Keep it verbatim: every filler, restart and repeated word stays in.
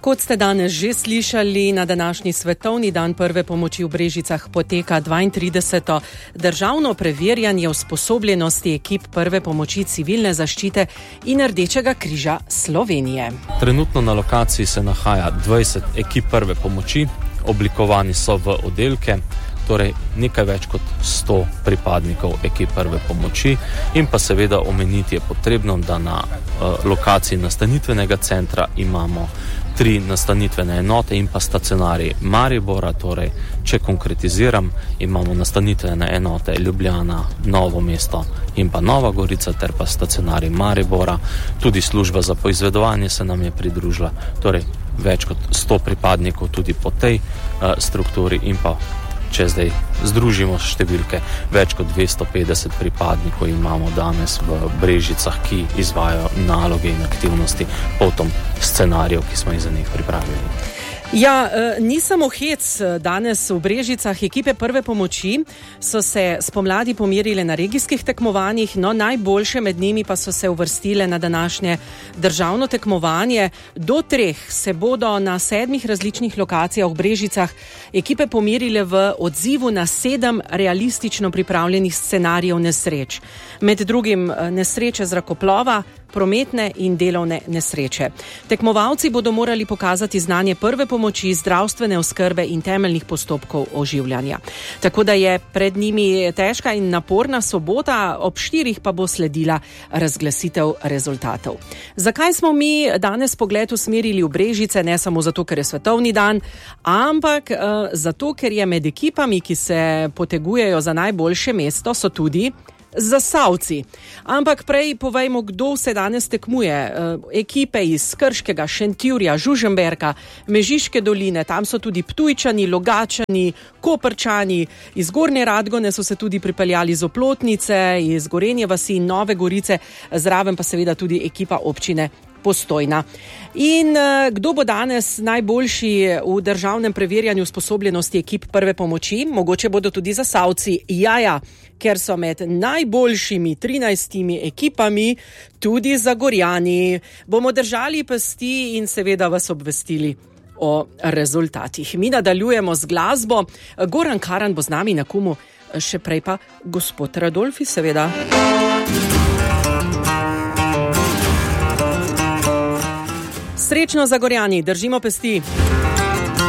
Kot ste danes že slišali, na današnji svetovni dan prve pomoči v Brežicah poteka dvaintrideseto državno preverjanje usposobljenosti ekip prve pomoči civilne zaščite in Rdečega križa Slovenije. Trenutno na lokaciji se nahaja dvajset ekip prve pomoči, oblikovani so v oddelke, torej nekaj več kot sto pripadnikov ekip prve pomoči in pa seveda omeniti je potrebno, da na uh, lokaciji nastanitvenega centra imamo tri nastanitvene enote in pa stacionarji Maribora, torej če konkretiziram, imamo nastanitvene enote Ljubljana, Novo mesto in pa Nova Gorica ter pa stacionarji Maribora. Tudi služba za poizvedovanje se nam je pridružila, torej več kot sto pripadnikov tudi po tej uh, strukturi in pa če zdaj združimo številke, več kot dvesto petdeset pripadnikov imamo danes v Brežicah, ki izvajajo naloge in aktivnosti po tom scenariju, ki smo jih za njih pripravili. Ja, ni samo hec danes v Brežicah. Ekipe prve pomoči so se spomladi pomerile na regijskih tekmovanjih, no najboljše med njimi pa so se uvrstile na današnje državno tekmovanje. Do treh se bodo na sedmih različnih lokacijah v Brežicah ekipe pomerile v odzivu na sedem realistično pripravljenih scenarijev nesreč. Med drugim nesreče zrakoplova, prometne in delovne nesreče. Tekmovalci bodo morali pokazati znanje prve pomoči, zdravstvene oskrbe in temeljnih postopkov oživljanja. Tako da je pred njimi težka in naporna sobota, ob štirih pa bo sledila razglasitev rezultatov. Zakaj smo mi danes pogled usmerili v Brežice? Ne samo zato, ker je svetovni dan, ampak uh, zato, ker je med ekipami, ki se potegujejo za najboljše mesto, so tudi Zasavci. Ampak prej povejmo, kdo se danes tekmuje. E, ekipe iz Krškega, Šentjurja, Žužemberka, Mežiške doline, tam so tudi Ptujčani, Logačani, Koprčani, iz Gornje Radgone so se tudi pripeljali z Oplotnice, iz Gorenje vasi in Nove Gorice, zraven pa seveda tudi ekipa občine Postojna. In uh, kdo bo danes najboljši v državnem preverjanju usposobljenosti ekip prve pomoči? Mogoče bodo tudi Zasavci. Jaja, ker so med najboljšimi trinajstimi ekipami tudi Zagorjani. Bomo držali pesti in seveda vas obvestili o rezultatih. Mi nadaljujemo z glasbo. Goran Karan bo z nami na Kumu, še prej pa gospod Radolfi, seveda. Srečno Zagorjani, držimo pesti.